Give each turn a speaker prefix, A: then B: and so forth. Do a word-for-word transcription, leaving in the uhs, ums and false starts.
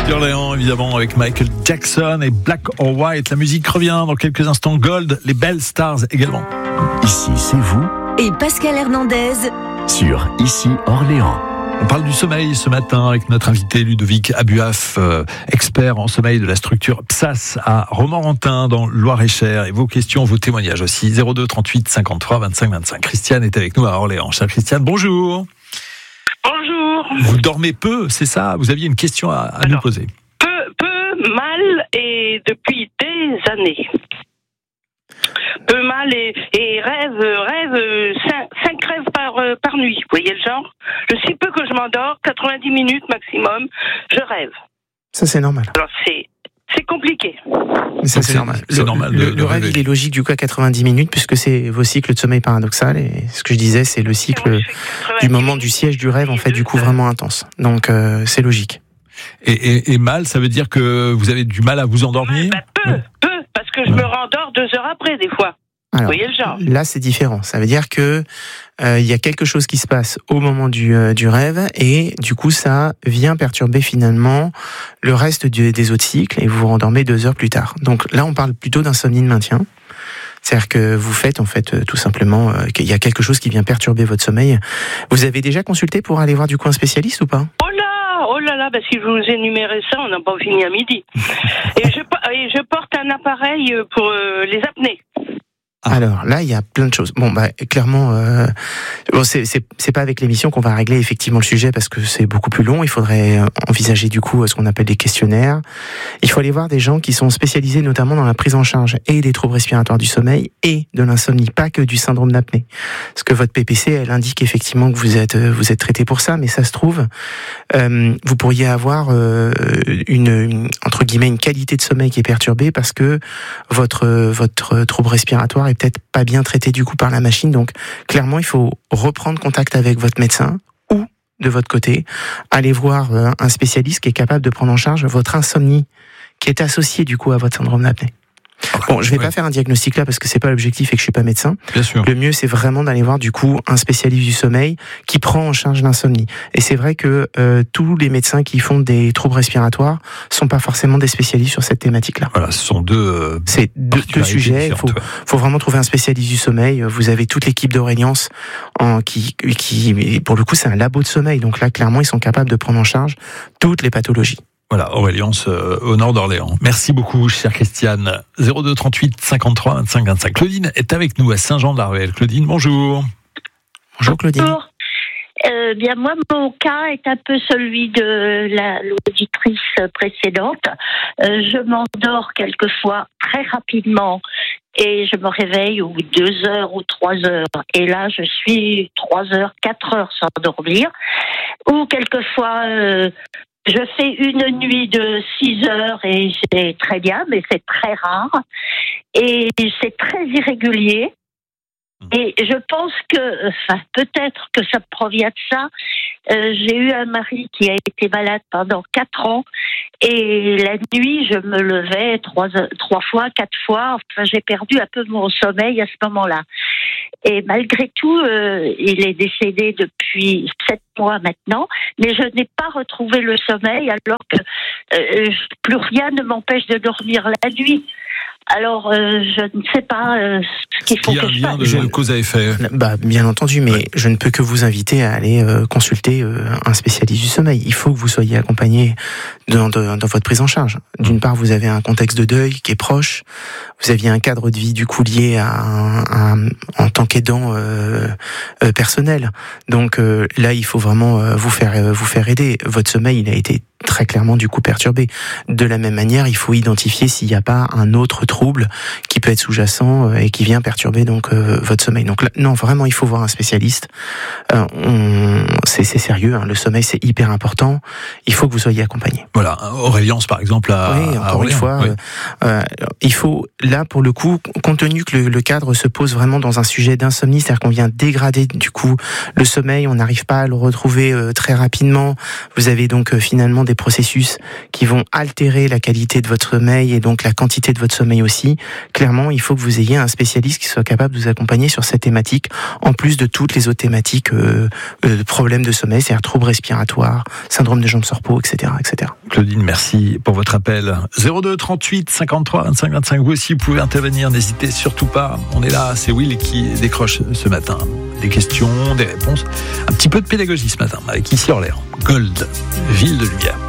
A: d'Orléans, évidemment, avec Michael Jackson et Black or White. La musique revient dans quelques instants. Gold, les belles stars également.
B: Ici, c'est vous.
C: Et Pascal Hernandez.
B: Sur Ici Orléans.
A: On parle du sommeil ce matin avec notre invité Ludovic Abuaf, euh, expert en sommeil de la structure P S A S à Romorantin dans le Loir-et-Cher. Et vos questions, vos témoignages aussi. zéro deux trente-huit cinquante-trois vingt-cinq vingt-cinq. Christiane est avec nous à Orléans. Chère Christiane, bonjour.
D: Bonjour.
A: Vous dormez peu, c'est ça? Vous aviez une question à, à
D: Alors,
A: nous poser.
D: Peu, peu, mal et depuis des années. Peu mal et, et rêve, rêve, cinq, cinq rêves par, par nuit. Vous voyez le genre? Je sais peu que je m'endors, quatre-vingt-dix minutes maximum, je rêve.
E: Ça, c'est normal.
D: Alors, c'est, c'est compliqué.
E: Mais ça, c'est,
A: c'est
E: normal.
A: c'est
E: le,
A: normal
E: le,
A: de-
E: le
A: de
E: rêve,
A: rêver.
E: il est logique du coup à quatre-vingt-dix minutes, puisque c'est vos cycles de sommeil paradoxal. Et ce que je disais, c'est le cycle
D: Moi, je fais quatre-vingt-dix
E: du moment
D: minutes.
E: du siège du rêve, en fait, du coup,
D: Deux
E: vraiment intense. Donc, euh, c'est logique.
A: Et, et, et mal, ça veut dire que vous avez du mal à vous endormir?
D: Bah, peu, peu, parce que je me rendors deux heures après, des fois.
E: Alors,
D: Vous voyez le genre?
E: là, c'est différent. Ça veut dire que euh, il y a quelque chose qui se passe au moment du, euh, du rêve, et du coup, ça vient perturber finalement le reste du, des autres cycles, et vous vous rendormez deux heures plus tard. Donc là, on parle plutôt d'insomnie de maintien. C'est-à-dire que vous faites en fait euh, tout simplement euh, qu'il y a quelque chose qui vient perturber votre sommeil. Vous avez déjà consulté pour aller voir du coup un spécialiste ou pas?
D: Oh là, oh là là, bah si je vous énumérais ça, on n'a pas fini à midi. Et je, po- et je porte un appareil pour euh, les apnées.
A: Ah.
E: Alors là, il y a plein de choses. Bon, bah clairement, euh, bon, c'est, c'est c'est pas avec l'émission qu'on va régler effectivement le sujet parce que c'est beaucoup plus long. Il faudrait envisager du coup ce qu'on appelle des questionnaires. Il faut aller voir des gens qui sont spécialisés notamment dans la prise en charge et des troubles respiratoires du sommeil et de l'insomnie, pas que du syndrome d'apnée. Parce que votre P P C, elle indique effectivement que vous êtes vous êtes traité pour ça, mais ça se trouve, euh, vous pourriez avoir euh, une, une entre guillemets une qualité de sommeil qui est perturbée parce que votre votre trouble respiratoire est peut-être pas bien traité du coup par la machine. Donc clairement, il faut reprendre contact avec votre médecin ou de votre côté, aller voir euh, un spécialiste qui est capable de prendre en charge votre insomnie qui est associée du coup à votre syndrome d'apnée. Bon, je vais
A: Ouais.
E: pas faire un diagnostic là parce que c'est pas l'objectif et que je suis pas médecin.
A: Bien sûr.
E: Le mieux, c'est vraiment d'aller voir du coup un spécialiste du sommeil qui prend en charge l'insomnie. Et c'est vrai que euh, tous les médecins qui font des troubles respiratoires sont pas forcément des spécialistes sur cette thématique-là.
A: Voilà, ce sont deux, euh,
E: C'est deux, deux
A: particularités
E: sujets. Il faut,
A: différentes, ouais.
E: faut vraiment trouver un spécialiste du sommeil. Vous avez toute l'équipe d'Aureliance en qui, qui, pour le coup, c'est un labo de sommeil. Donc là, clairement, ils sont capables de prendre en charge toutes les pathologies.
A: Voilà, Aureliance euh, au nord d'Orléans. Merci beaucoup, chère Christiane. zéro deux trente-huit cinquante-trois vingt-cinq vingt-cinq. Claudine est avec nous à Saint-Jean-de-la-Ruelle. Claudine, bonjour.
E: Bonjour Claudine.
F: Bonjour. Euh, bien moi, mon cas est un peu celui de la l'auditrice précédente. Euh, je m'endors quelquefois très rapidement et je me réveille au bout de deux heures ou trois heures. Et là, je suis trois heures, quatre heures sans dormir. Ou quelquefois, euh, je fais une nuit de six heures et c'est très bien, mais c'est très rare. Et c'est très irrégulier. Et je pense que, enfin, peut-être que ça provient de ça. Euh, j'ai eu un mari qui a été malade pendant quatre ans et la nuit, je me levais trois, trois fois, quatre fois. Enfin, j'ai perdu un peu mon sommeil à ce moment-là. Et malgré tout, euh, il est décédé depuis sept mois maintenant, mais je n'ai pas retrouvé le sommeil alors que euh, plus rien ne m'empêche de dormir la nuit. Alors, euh, je ne sais pas euh, ce qu'il faut
A: Il y a
F: que
A: un
F: je
A: lien
F: fasse.
A: de,
E: Je-
A: de cause à effet.
E: Bah, bien entendu, mais
A: Ouais.
E: je ne peux que vous inviter à aller euh, consulter euh, un spécialiste du sommeil. Il faut que vous soyez accompagné dans, dans, dans votre prise en charge. D'une part, vous avez un contexte de deuil qui est proche. Vous aviez un cadre de vie du coup lié à un, un- en tant qu'aidant euh, euh, personnel. Donc euh, là, il faut vraiment euh, vous faire euh, vous faire aider. Votre sommeil, il a été très clairement du coup perturbé. De la même manière, il faut identifier s'il n'y a pas un autre trouble qui peut être sous-jacent euh, et qui vient perturber donc euh, votre sommeil. Donc là, non, vraiment, il faut voir un spécialiste. Euh, on, c'est, c'est sérieux, hein, le sommeil c'est hyper important. Il faut que vous soyez accompagné.
A: Voilà, Aureliance par exemple à,
E: Oui,
A: à
E: encore une
A: Orléans.
E: fois,
A: Oui.
E: euh, euh, il faut, là, pour le coup, compte tenu que le, le cadre se pose vraiment dans un sujet d'insomnie, c'est-à-dire qu'on vient dégrader, du coup, le sommeil, on n'arrive pas à le retrouver euh, très rapidement. Vous avez donc euh, finalement des processus qui vont altérer la qualité de votre sommeil et donc la quantité de votre sommeil aussi, clairement, il faut que vous ayez un spécialiste qui soit capable de vous accompagner sur cette thématique, en plus de toutes les autres thématiques, euh, euh, problèmes de sommeil, c'est-à-dire troubles respiratoires, syndrome de jambes sur peau, et cetera, et cetera.
A: Claudine, merci pour votre appel. zéro deux trente-huit cinquante-trois vingt-cinq vingt-cinq. Vous aussi, vous pouvez intervenir, n'hésitez surtout pas. On est là, c'est Will qui décroche ce matin. Des questions, des réponses, un petit peu de pédagogie ce matin avec ici Orléans, Gold, ville de lumière.